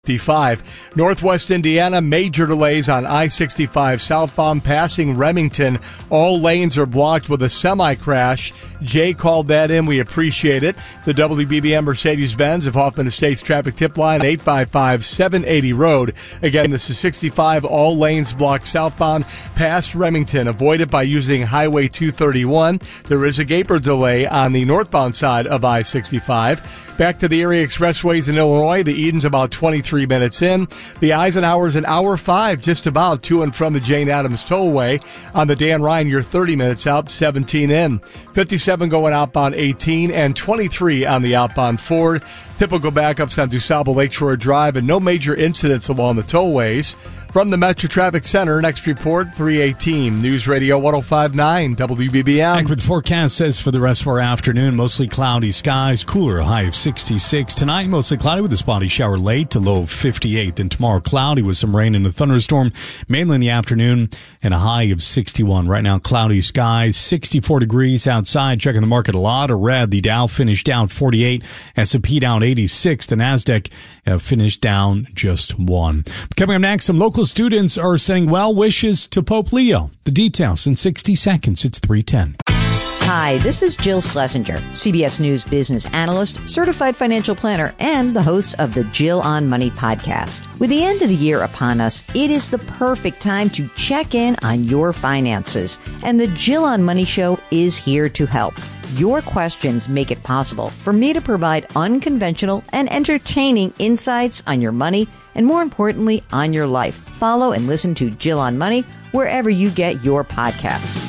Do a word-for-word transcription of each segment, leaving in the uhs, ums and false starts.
fifty-five. Northwest Indiana, major delays on I sixty-five southbound passing Remington. All lanes are blocked with a semi-crash. Jay called that in. We appreciate it. The W B B M Mercedes-Benz of Hoffman Estates traffic tip line, eight five five, seven eighty road. Again, this is sixty-five. All lanes blocked southbound past Remington. Avoid it by using Highway two thirty-one. There is a gaper delay on the northbound side of I sixty-five. Back to the area expressways in Illinois. The Eden's about twenty-three minutes in. The Eisenhower's an hour five, just about to and from the Jane Addams Tollway. On the Dan Ryan, you're thirty minutes out, seventeen in. fifty-seven going outbound eighteen and twenty-three on the outbound Ford. Typical backups on DuSable Lakeshore Drive and no major incidents along the tollways. From the Metro Traffic Center, next report, three eighteen. News Radio one oh five point nine, W B B M. Back with the forecast says for the rest of our afternoon, mostly cloudy skies, cooler, high of sixty-six. Tonight, mostly cloudy with a spotty shower late to low of fifty-eight. Then tomorrow, cloudy with some rain and a thunderstorm, mainly in the afternoon, and a high of sixty-one. Right now, cloudy skies, sixty-four degrees outside. Checking the market, a lot of red. The Dow finished down forty-eight, S and P down eighty-six. The NASDAQ uh, finished down just one. Coming up next, some local students are sending well wishes to Pope Leo. The details in sixty seconds. It's three ten. Hi, this is Jill Schlesinger, C B S News business analyst, certified financial planner, and the host of the Jill on Money podcast. With the end of the year upon us, it is the perfect time to check in on your finances. And the Jill on Money show is here to help. Your questions make it possible for me to provide unconventional and entertaining insights on your money and, more importantly, on your life. Follow and listen to Jill on Money wherever you get your podcasts.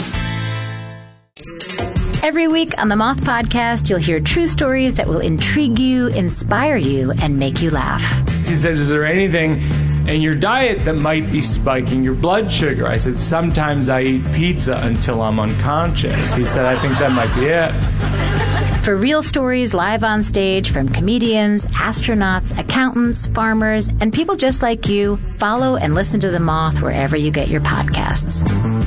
Every week on the Moth Podcast, you'll hear true stories that will intrigue you, inspire you, and make you laugh. He said, is there anything in your diet that might be spiking your blood sugar? I said, sometimes I eat pizza until I'm unconscious. He said, I think that might be it. For real stories live on stage from comedians, astronauts, accountants, farmers, and people just like you, follow and listen to The Moth wherever you get your podcasts.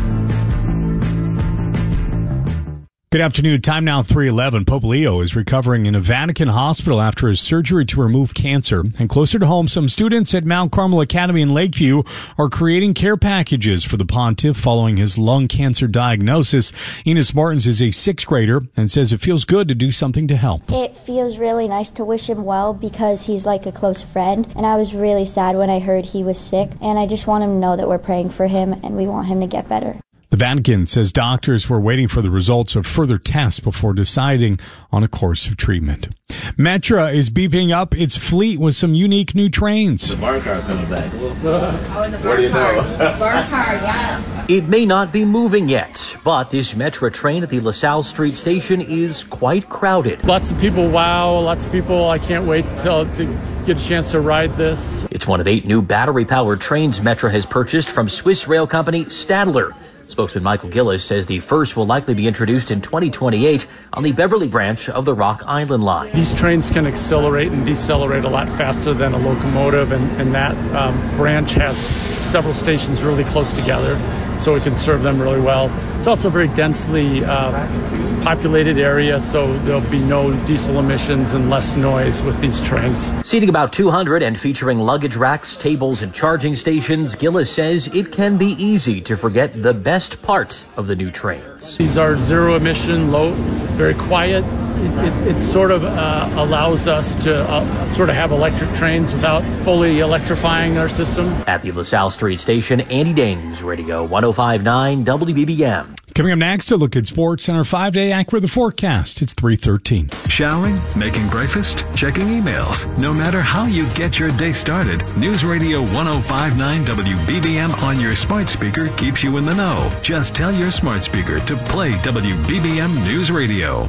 Good afternoon. Time now three eleven. Pope Leo is recovering in a Vatican hospital after his surgery to remove cancer. And closer to home, some students at Mount Carmel Academy in Lakeview are creating care packages for the pontiff following his lung cancer diagnosis. Enos Martins is a sixth grader and says it feels good to do something to help. It feels really nice to wish him well because he's like a close friend. And I was really sad when I heard he was sick. And I just want him to know that we're praying for him and we want him to get better. The Vatican says doctors were waiting for the results of further tests before deciding on a course of treatment. Metra is beefing up its fleet with some unique new trains. The bar car's coming back. Where do you know? Bar car, yes. It may not be moving yet, but this Metra train at the LaSalle Street station is quite crowded. Lots of people, wow, lots of people. I can't wait till to get a chance to ride this. It's one of eight new battery-powered trains Metra has purchased from Swiss rail company Stadler. Spokesman Michael Gillis says the first will likely be introduced in twenty twenty-eight on the Beverly branch of the Rock Island Line. These trains can accelerate and decelerate a lot faster than a locomotive, and, and that um, branch has several stations really close together, so it can serve them really well. It's also a very densely uh, populated area, so there'll be no diesel emissions and less noise with these trains. Seating about two hundred and featuring luggage racks, tables, and charging stations, Gillis says it can be easy to forget the best part of the new trains. These are zero emission, low, very quiet. It, it, it sort of uh, allows us to uh, sort of have electric trains without fully electrifying our system. At the LaSalle Street station, Andy Day, News Radio one oh five point nine W B B M. Coming up next, a look at sports and our five-day AccuWeather forecast. It's three thirteen. Showering, making breakfast, checking emails. No matter how you get your day started, News Radio one oh five point nine W B B M on your smart speaker keeps you in the know. Just tell your smart speaker to play W B B M News Radio.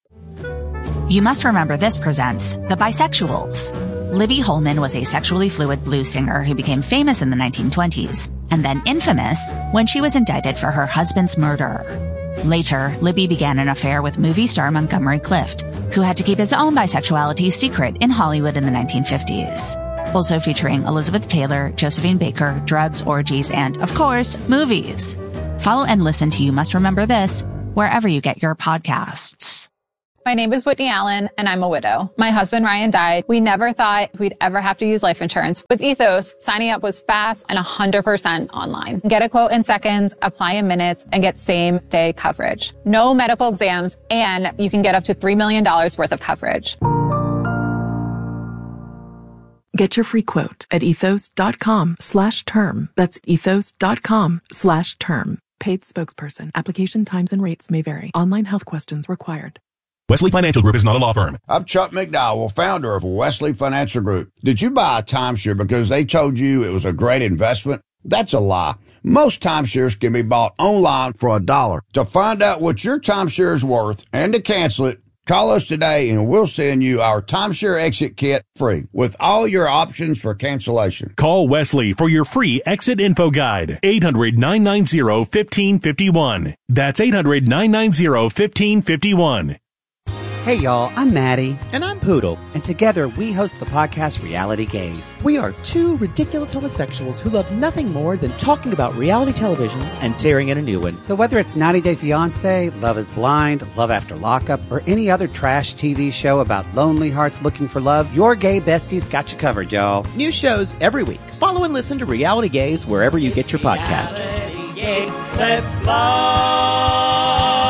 You Must Remember This presents The Bisexuals. Libby Holman was a sexually fluid blues singer who became famous in the nineteen twenties and then infamous when she was indicted for her husband's murder. Later, Libby began an affair with movie star Montgomery Clift, who had to keep his own bisexuality secret in Hollywood in the nineteen fifties. Also featuring Elizabeth Taylor, Josephine Baker, drugs, orgies, and, of course, movies. Follow and listen to You Must Remember This wherever you get your podcasts. My name is Whitney Allen, and I'm a widow. My husband, Ryan, died. We never thought we'd ever have to use life insurance. With Ethos, signing up was fast and one hundred percent online. Get a quote in seconds, apply in minutes, and get same-day coverage. No medical exams, and you can get up to three million dollars worth of coverage. Get your free quote at ethos.com slash term. That's ethos.com slash term. Paid spokesperson. Application times and rates may vary. Online health questions required. Wesley Financial Group is not a law firm. I'm Chuck McDowell, founder of Wesley Financial Group. Did you buy a timeshare because they told you it was a great investment? That's a lie. Most timeshares can be bought online for a dollar. To find out what your timeshare is worth and to cancel it, call us today and we'll send you our timeshare exit kit free with all your options for cancellation. Call Wesley for your free exit info guide. eight hundred, nine nine zero, one five five one. That's eight hundred, nine nine zero, one five five one. Hey y'all, I'm Maddie. And I'm Poodle. And together we host the podcast Reality Gaze. We are two ridiculous homosexuals who love nothing more than talking about reality television and tearing in a new one. So whether it's ninety day fiancé, Love is Blind, Love After Lockup, or any other trash T V show about lonely hearts looking for love, your gay besties got you covered, y'all. New shows every week. Follow and listen to Reality Gaze wherever you get your podcast. Reality Gaze, let's love.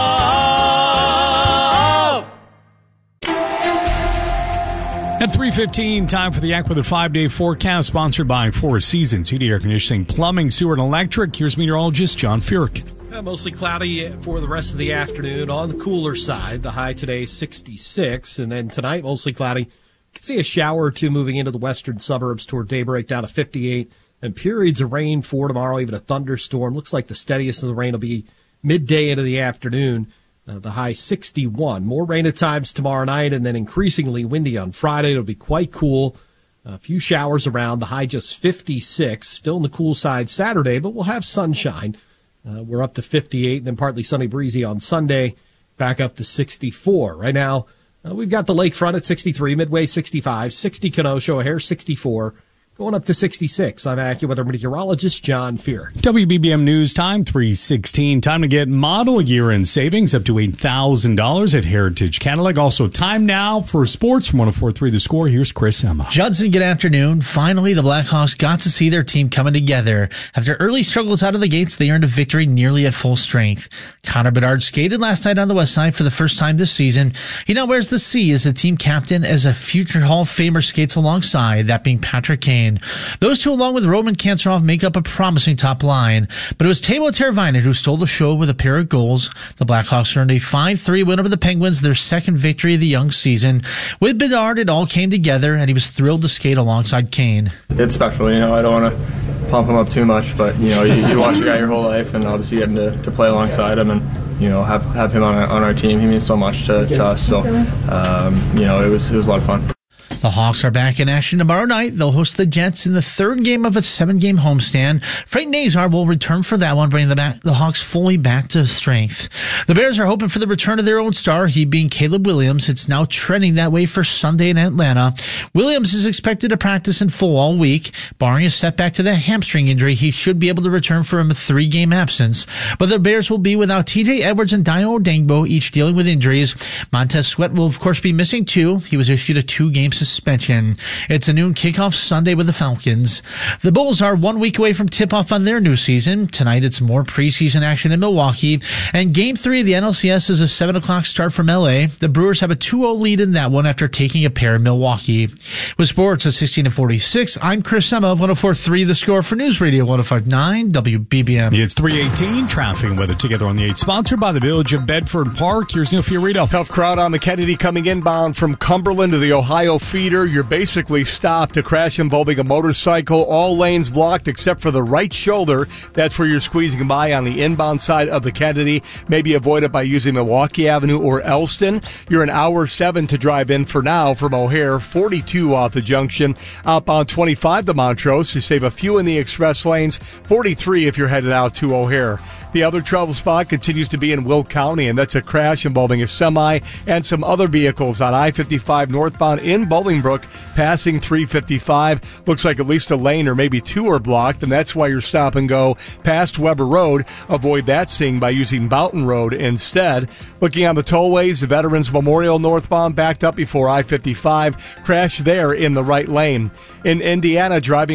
At three fifteen, time for the AccuWeather five-day forecast, sponsored by Four Seasons Heating, Air Conditioning, Plumbing, Sewer, and Electric. Here's meteorologist John Furyk. Uh, mostly cloudy for the rest of the afternoon. On the cooler side, the high today sixty-six, and then tonight mostly cloudy. You can see a shower or two moving into the western suburbs toward daybreak, down to fifty-eight, and periods of rain for tomorrow, even a thunderstorm. Looks like the steadiest of the rain will be midday into the afternoon. Uh, the high sixty-one. More rain at times tomorrow night, and then increasingly windy on Friday. It'll be quite cool. A few showers around. The high just fifty-six. Still in the cool side Saturday, but we'll have sunshine. Uh, we're up to fifty-eight, and then partly sunny, breezy on Sunday. Back up to sixty-four. Right now, uh, we've got the lakefront at sixty-three, Midway sixty-five, sixty Kenosha, O'Hare sixty-four. Going up to sixty-six. I'm AccuWeather meteorologist John Furyk. W B B M News Time, three sixteen. Time to get model year-end savings up to eight thousand dollars at Heritage Cadillac. Also, time now for sports from one oh four point three The Score. Here's Chris Emma. Judson, good afternoon. Finally, the Blackhawks got to see their team coming together. After early struggles out of the gates, they earned a victory nearly at full strength. Connor Bedard skated last night on the west side for the first time this season. He now wears the C as the team captain as a future Hall of Famer skates alongside, that being Patrick Kane. Those two, along with Roman Kanserov, make up a promising top line. But it was Teuvo Teravainen who stole the show with a pair of goals. The Blackhawks earned a five three win over the Penguins, their second victory of the young season. With Bedard, it all came together, and he was thrilled to skate alongside Kane. It's special, you know. I don't want to pump him up too much, but, you know, you, you watch a guy your whole life, and obviously getting to, to play alongside him and, you know, have have him on our, on our team. He means so much to, to us. So, um, you know, it was it was a lot of fun. The Hawks are back in action tomorrow night. They'll host the Jets in the third game of a seven-game homestand. Frank Nazar will return for that one, bringing the, back, the Hawks fully back to strength. The Bears are hoping for the return of their own star, he being Caleb Williams. It's now trending that way for Sunday in Atlanta. Williams is expected to practice in full all week. Barring a setback to that hamstring injury, he should be able to return from a three-game absence. But the Bears will be without T J Edwards and Dino Odengbo, each dealing with injuries. Montez Sweat will, of course, be missing too. He was issued a two-game suspension. Suspension. It's a noon kickoff Sunday with the Falcons. The Bulls are one week away from tip-off on their new season. Tonight it's more preseason action in Milwaukee. And Game three of the N L C S is a seven o'clock start from L A. The Brewers have a two oh lead in that one after taking a pair in Milwaukee. With sports at sixteen and forty-six, I'm Chris Emma of one oh four point three The Score for News Radio one oh five point nine W B B M. It's three eighteen. Traffic and weather together on the eight, sponsored by the Village of Bedford Park. Here's Neil Fiorito. Tough crowd on the Kennedy coming inbound from Cumberland to the Ohio feeder. You're basically stopped. A crash involving a motorcycle. All lanes blocked except for the right shoulder. That's where you're squeezing by on the inbound side of the Kennedy. Maybe avoid it by using Milwaukee Avenue or Elston. You're an hour seven to drive in for now from O'Hare. forty-two off the junction. Outbound twenty-five to Montrose. You save a few in the express lanes. forty-three if you're headed out to O'Hare. The other trouble spot continues to be in Will County, and that's a crash involving a semi and some other vehicles on I fifty-five northbound in Baltimore. Bolingbrook passing three fifty-five. Looks like at least a lane or maybe two are blocked, and that's why you're stop and go past Weber Road. Avoid that seeing by using Boughton Road instead. Looking on the tollways, the Veterans Memorial northbound backed up before I fifty-five. Crash there in the right lane. In Indiana, driving